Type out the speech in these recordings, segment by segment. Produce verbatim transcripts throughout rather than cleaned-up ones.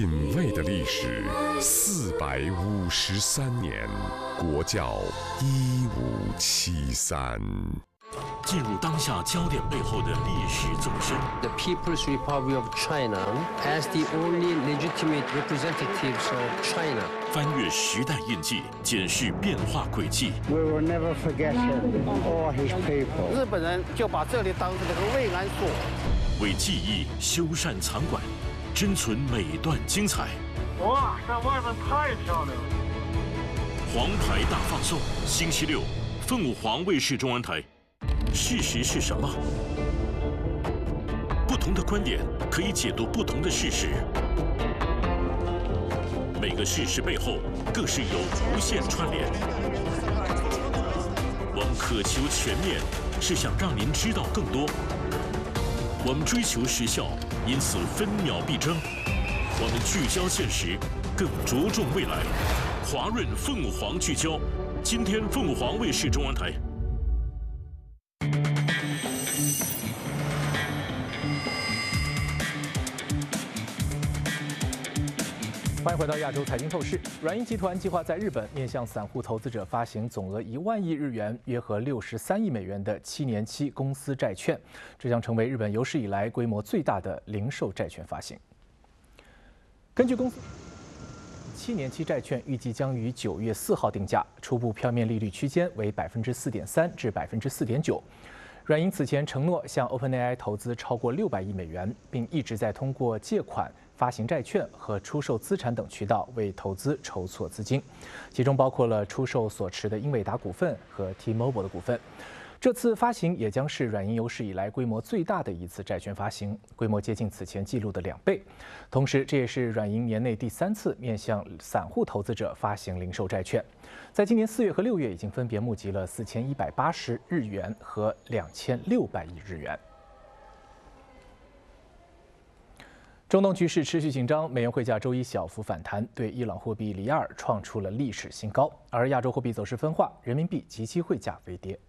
品味的历史四百五十三年，国窖一五七三。 进入当下焦点背后的历史纵深。 The People's Republic of China as the only legitimate representatives of China. 翻越时代印记，检视变化轨迹。 We will never forget him or his people. 日本人就把这里当成了个慰安所， 为记忆修缮藏馆，珍存每段精彩。 哇，在外面太漂亮了！ 黄牌大放送，星期六，凤舞凰卫视中文台。事实是什么？不同的观点可以解读不同的事实。每个事实背后，更是有无限串联。我们渴求全面，是想让您知道更多。我们追求时效，因此分秒必争。我们聚焦现实，更着重未来。华润凤舞凰聚焦，今天凤舞凰卫视中文台。 欢迎回到亚洲财经透视。软银集团计划在日本面向散户投资者发行总额一万亿日元，约合六十三亿美元的七年期公司债券，这将成为日本有史以来规模最大的零售债券发行。根据公司，七年期债券预计将于九月四号定价，初步票面利率区间为百分之四点三至百分之四点九。 软银此前承诺向 OpenAI 投资超过六百亿美元，并一直在通过借款、发行债券和出售资产等渠道为投资筹措资金，其中包括了出售所持的英伟达股份和 T-Mobile 的股份。这次发行也将是软银有史以来规模最大的一次债券发行，规模接近此前记录的两倍。同时，这也是软银年内第三次面向散户投资者发行零售债券。 在今年四月和六月，已经分别募集了四千一百八十日元和两千六百亿日元。中东局势持续紧张，美元汇价周一小幅反弹，对伊朗货币里亚尔创出了历史新高。而亚洲货币走势分化，人民币即期汇价微跌。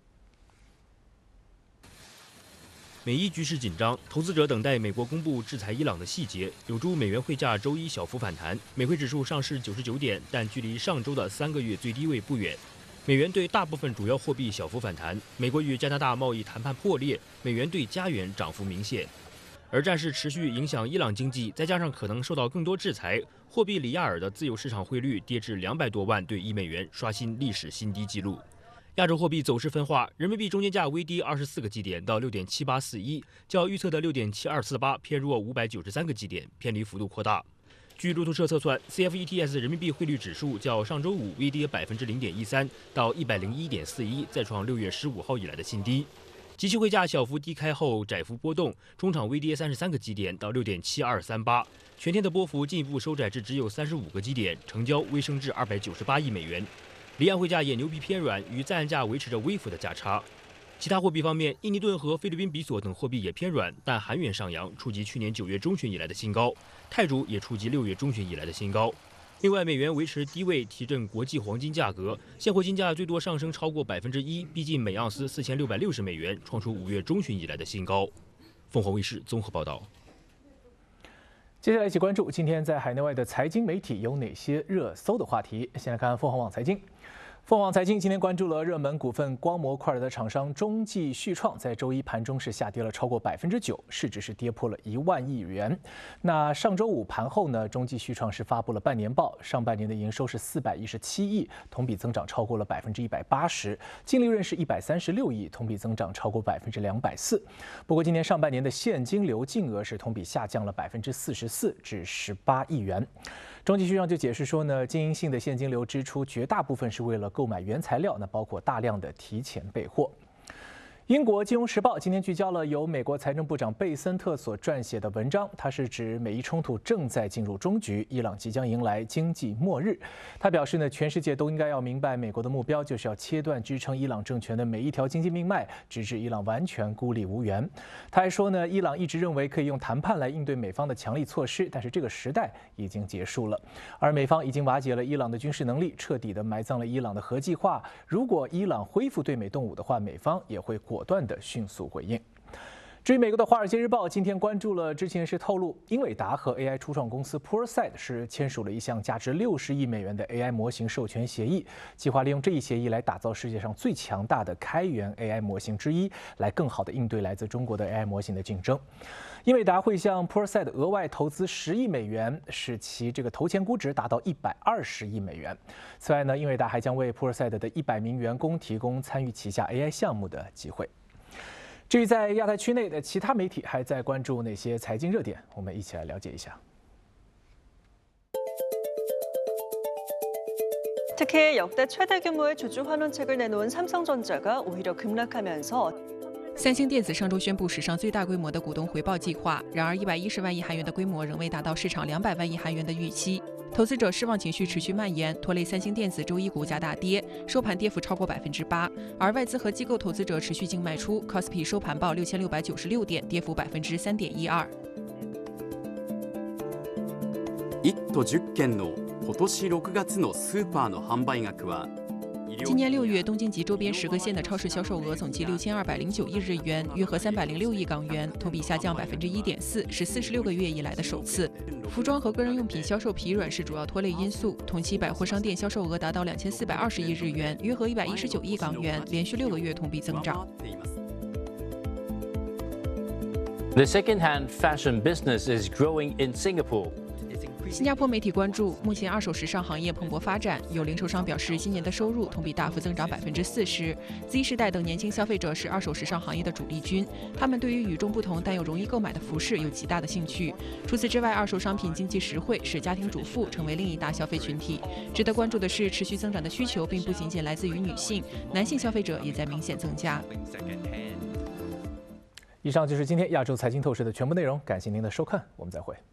美伊局势紧张，投资者等待美国公布制裁伊朗的细节，有助美元汇价周一小幅反弹。美汇指数上市九十九点，但距离上周的三个月最低位不远。美元对大部分主要货币小幅反弹。美国与加拿大贸易谈判破裂，美元对加元涨幅明显。而战事持续影响伊朗经济，再加上可能受到更多制裁，货币里亚尔的自由市场汇率跌至两百多万对一美元，刷新历史新低纪录。 亚洲货币走势分化，人民币中间价微低二十四个基点到六点七八四一，较预测的六点七二四八偏弱五百九十三个基点，偏离幅度扩大。据路透社测算 ，C F E T S 人民币汇率指数较上周五微跌百分之零点一三到一百零一点四一，再创六月十五号以来的新低。即期汇价小幅低开后窄幅波动，中场微跌三十三个基点到六点七二三八，全天的波幅进一步收窄至只有三十五个基点，成交微升至二百九十八亿美元。 离岸汇价也牛皮偏软，与在岸价维持着微幅的价差。其他货币方面，印尼盾和菲律宾比索等货币也偏软，但韩元上扬，触及去年九月中旬以来的新高；泰铢也触及六月中旬以来的新高。另外，美元维持低位，提振国际黄金价格，现货金价最多上升超过百分之一，逼近每盎司四千六百六十美元，创出五月中旬以来的新高。凤凰卫视综合报道。 接下来一起关注今天在海内外的财经媒体有哪些热搜的话题。先来看凤凰网财经。 凤凰财经今天关注了热门股份光模块的厂商中继旭创，在周一盘中是下跌了超过百分之九，市值是跌破了一万亿元。那上周五盘后呢，中继旭创是发布了半年报，上半年的营收是四百一十七亿，同比增长超过了百分之一百八十，净利润是一百三十六亿，同比增长超过百分之两百四。不过今年上半年的现金流净额是同比下降了百分之四十四至十八亿元。 中继旭创就解释说呢，经营性的现金流支出绝大部分是为了购买原材料，那包括大量的提前备货。英国《金融时报》今天聚焦了由美国财政部长贝森特所撰写的文章，它是指美伊冲突正在进入终局，伊朗即将迎来经济末日。他表示呢，全世界都应该要明白，美国的目标就是要切断支撑伊朗政权的每一条经济命脉，直至伊朗完全孤立无援。他还说呢，伊朗一直认为可以用谈判来应对美方的强力措施，但是这个时代已经结束了，而美方已经瓦解了伊朗的军事能力，彻底的埋葬了伊朗的核计划。如果伊朗恢复对美动武的话，美方也会果断的迅速回应。 至于美国的《华尔街日报》今天关注了知情人士透露，英伟达和 A I 初创公司 Pluralsight 是签署了一项价值六十亿美元的 A I 模型授权协议，计划利用这一协议来打造世界上最强大的开源 A I 模型之一，来更好地应对来自中国的 A I 模型的竞争。英伟达会向 Pluralsight 额外投资十亿美元，使其这个投前估值达到一百二十亿美元。此外呢，英伟达还将为 Pluralsight 的一百名员工提供参与旗下 A I 项目的机会。至于在亚太区内的其他媒体还在关注哪些财经热点，我们一起来了解一下。 특히 역대 최대 규모의 주주 환원책을 내놓은 삼성전자가 오히려 급락하면서 三星电子上周宣布史上最大规模的股东回报计划，然而一百一十万亿韩元的规模仍未达到市场两百万亿韩元的预期，投资者失望情绪持续蔓延，拖累三星电子周一股价大跌，收盘跌幅超过百分之八。而外资和機構投資者持续净卖出 ，K O S P I 收盘报六千六百九十六点，跌幅百分之三点一二。 一都十件の今年六月のスーパーの販売額は。 今年六月，东京及周边十个县的超市销售额总计六千二百零九亿日元，约合三百零六亿港元，同比下降百分之一点四，是四十六个月以来的首次。服装和个人用品销售疲软是主要拖累因素。同期百货商店销售额达到两千四百二十亿日元，约合一百一十九亿港元，连续六个月同比增长。 The second-hand fashion business is growing in Singapore. 新加坡媒体关注，目前二手时尚行业蓬勃发展，有零售商表示，今年的收入同比大幅增长百分之四十。Z 世代等年轻消费者是二手时尚行业的主力军，他们对于与众不同但又容易购买的服饰有极大的兴趣。除此之外，二手商品经济实惠，使家庭主妇成为另一大消费群体。值得关注的是，持续增长的需求并不仅仅来自于女性，男性消费者也在明显增加。 以上就是今天亚洲财经透视的全部内容，感谢您的收看，我们再会。